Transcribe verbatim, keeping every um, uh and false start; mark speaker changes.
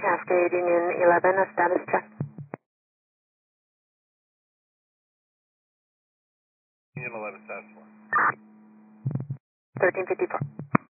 Speaker 1: Cascade Union eleven, a status check.
Speaker 2: Union eleven, status one.
Speaker 1: thirteen fifty-four.